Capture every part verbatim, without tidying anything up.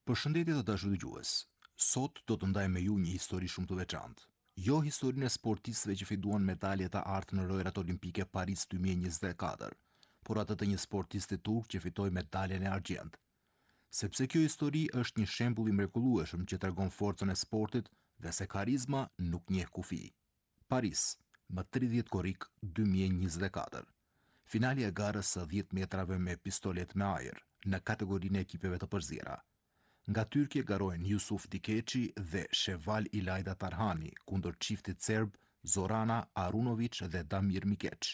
Përshëndetje të dashur dëgjues. Sot do të ndaj me ju një histori shumë të veçantë. Jo historinë e sportistëve që fituan medalje të artë në lojrat olimpike Paris dy mijë e njëzet e katër, por atë të një sportisti turk që fitoi medaljen e argjend. Sepse kjo histori është një shembull i mrekullueshëm që tregon forcën e sportit dhe se karizma nuk njeh kufi. Paris, më tridhjetë korrik dy mijë e njëzet e katër. Finalja e garës së dhjetë metrave me pistolet me ajër në kategorinë e ekipeve të përzira. Nga Tyrkje garohen Yusuf Dikeçi dhe Sheval Ilayda Tarhani kundër çiftit serb Zorana Arunović dhe Damir Mikeç.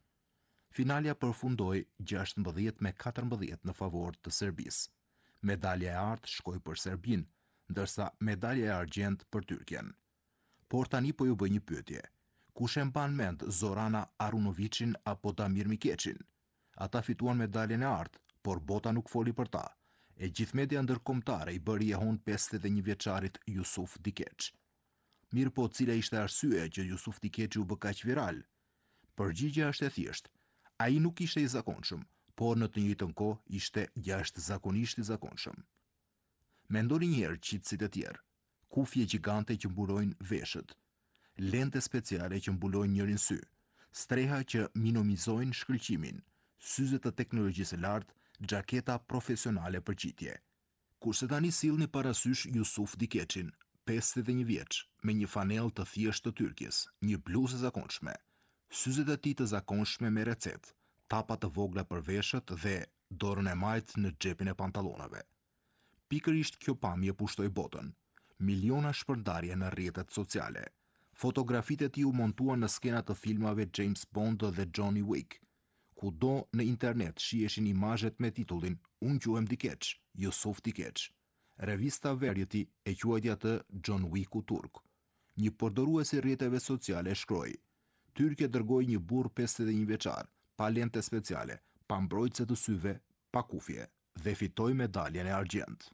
Finalja përfundoi gjashtëmbëdhjetë me katërmbëdhjetë në favor të Serbisë. Medalja e artë shkoi për Serbinë, ndërsa medalja e argjend për Tyrkjen. Por tani po ju bëj një pyetje. Kush e mban mend Zorana Arunovićin apo Damir Mikeçin? Ata fituan medaljen e artë, por bota nuk foli për ta. E gjithë media ndërkombëtare i bëri jehon pesëdhjetë e një vjeçarit Yusuf Dikeç. Mirë po, cila ishte arsyeja që Yusuf Dikeçi u bë kaq viral? Përgjigjja është e thjeshtë. Ai nuk ishte i zakonshëm, por në të njëjtën kohë ishte jashtëzakonisht i zakonshëm. Mendoni një herë qitësit e tjerë. Kufje gjigante që mbulojnë veshët, lente speciale që mbulojnë njërin sy, streha që minimizojnë shkëlqimin, syze të teknologjisë së lartë, xhaketa profesionale për qitje. Kurse tani sillni parasysh Yusuf Dikeçin, pesëdhjetë e një vjeç, me një fanell të thjeshtë të Tyrkjes, një bluzë e zakonshme, syzet e tij të zakonshme me recetë, tapa të vogla për veshët dhe dorën e majtë në xhepin e pantallonave. Pikërisht kjo pamje pushtoi botën. Miliona shpërndarje në rrjetet sociale. Fotografitë e tij u montuan në skena të filmave James Bond dhe Johnny Wick. Kudo në internet shieshin imazhet me titullin "Unë quhem Dikeç, Yusuf Dikeç". Revista Variety e quajti atë John Wicku turk. Një përdorues i rrjeteve sociale shkroi: Tyrkja dërgoi një burr pesëdhjetë e një vjeçar, pa lente speciale, pa mbrojtëse të syve, pa kufje, dhe fitoi medaljen e argjend.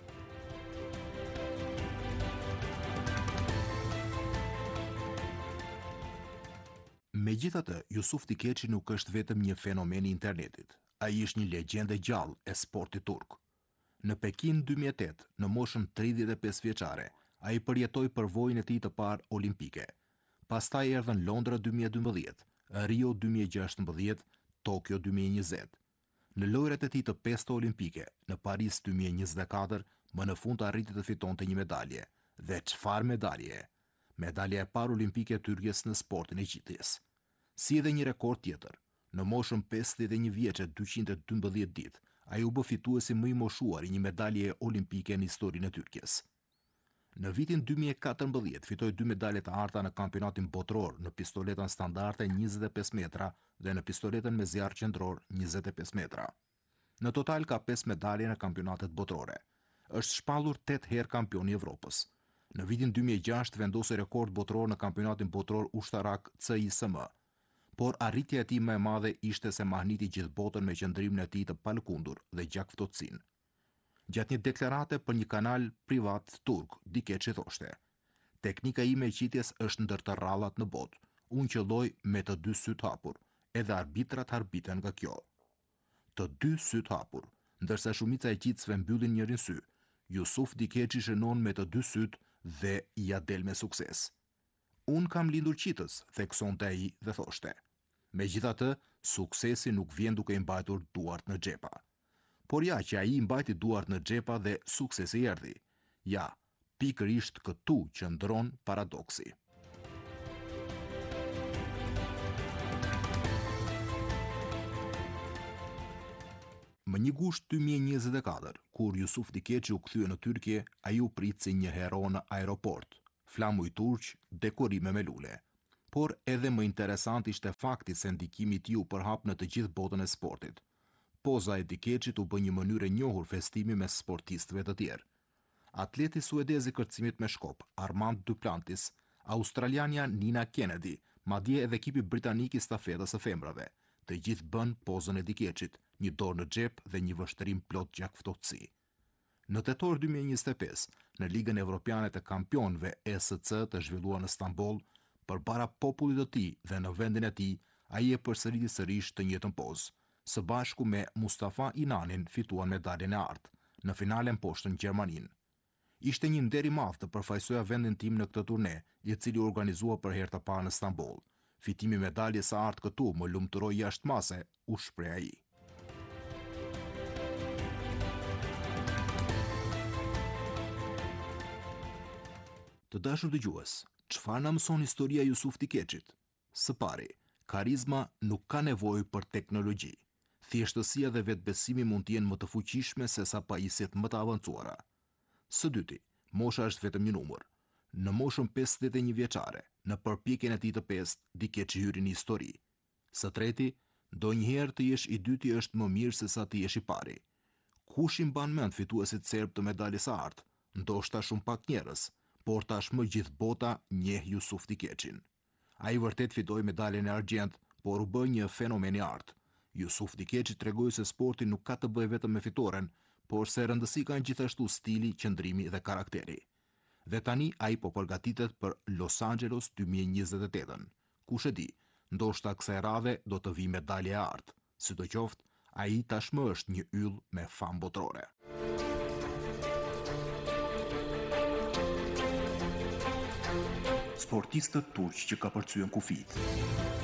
Megjithatë, Yusuf Dikeçi nuk është vetëm një fenomen i internetit. Ai është një legjendë e gjallë e sportit turk. Në Pekin dy mijë e tetë, në moshën tridhjetë e pesë vjeçare, ai përjetoi përvojën e tij të parë olimpike. Pastaj erdhën Londra dy mijë e dymbëdhjetë, Rio dy mijë e gjashtëmbëdhjetë, Tokyo dy mijë e njëzet. Në lojrat e tij të pestë olimpike, në Paris dy mijë e njëzet e katër, më në fund arriti të fitonte një medalje. Dhe çfarë medalje? Medalja e parë olimpike e Tyrkjes në sportin e qitjes. Si edhe një rekord tjetër, në moshën pesëdhjetë e një vjeçe dyqind e dymbëdhjetë ditë, ai u bë fituesi më i moshuar i një medalje olimpike në historinë e Tyrkjes. Në vitin dy mijë e katërmbëdhjetë fitoi dy medalje të arta në kampionatin botror në pistoletën standarde njëzet e pesë metra dhe në pistoletën me zjarr qendror njëzet e pesë metra. Në total ka pesë medalje në kampionatet botrore. Është shpallur tetë herë kampion i Evropës. Në vitin dy mijë e gjashtë vendosi rekord botror në kampionatin botror ushtarak C I S M. Por arritja e tij më e madhe ishte se mahniti gjithë botën me qëndrimin e tij të palëkundur dhe gjakftotësinë. Gjatë një deklarate për një kanal privat turk, Dikeçi thoshte: Teknika ime e qitjes është ndër të rrallat në botë. Unë qelloj me të dy syt hapur, edhe arbitrat harbiten nga kjo. Të dy syt hapur, ndërsa shumica e qitësve mbyllin njërin sy, Yusuf Dikeçi shënon me të dy syt dhe ja del me sukses. Unë kam lindur qitës, theksonte ai dhe thoshte. Megjithatë, suksesi nuk vjen duke i mbajtur duart në xhepa. Por ja që ai i mbajti duart në xhepa dhe suksesi erdhi. Ja, pikërisht këtu qëndron paradoksi. Më një gusht dy mijë e njëzet e katër, kur Yusuf Dikeçi u kthye në Tyrkje, ai u prit si një hero në aeroport. Flamuj turq, dekorime me lule. Por edhe më interesant ishte fakti se ndikimi i tij u përhap në të gjithë botën e sportit. Poza e Dikeçit u bë një mënyrë e njohur festimi mes sportistëve të tjerë. Atleti suedez i kërcimit me shkop, Armand Duplantis, australiania Nina Kennedy, madje edhe ekipi britanik i stafetës së femrave, të gjithë bën pozën e Dikeçit, një dorë në xhep dhe një vështrim plot gjakftotësi. Në tetor dy mijë e njëzet e pesë, në Ligën Evropiane të Kampionëve E S C të zhvilluar në Stamboll, përpara popullit të tij dhe në vendin e tij, ai e përsëriti sërish të njëjtën pozë. Së bashku me Mustafa Inanin fituan medaljen e artë. në finalen poshtën Gjermaninë. Ishte një nder i madh të përfaqësoja vendin tim në këtë turne, i cili u organizua për herë të parë në Stamboll. Fitimi i medaljes së artë këtu më lumturoi jashtëmase, u shpreh ai. Të dashur dëgjues, çfarë na mëson historia e Jusuf Tikeçit? Së pari, karizma nuk ka nevojë për teknologji. Thjeshtësia dhe vetbesimi mund të jenë më të fuqishme se sa pajisjet më të avancuara. Së dyti, mosha është vetëm një numër. Në moshën pesëdhjetë e një vjeçare, në përpjekjen e tij të pestë, Tikeçi hyri në histori. Së treti, ndonjëherë të jesh i dyti është më mirë se sa të jesh i pari. Kush i mban mend fituesit serb të medaljes së artë? Ndoshta shumë pak njerëz, por tashmë gjithë bota njeh Jusuf Tikeçin. Ai vërtet fitoi medaljen e argjend, por u bë një fenomen i artë. Jusuf Tikeçi tregoi se sporti nuk ka të bëjë vetëm me fitoren, por se rëndësi kanë gjithashtu stili, qëndrimi dhe karakteri. Dhe tani ai po përgatitet për Los Angeles dy mijë e njëzet e tetë. Kush e di, ndoshta kësaj radhe do të vijë medalja e artë. Sidoqoftë, ai tashmë është një yll me famë botërore. Sportistët turq që ka përcyen kufit.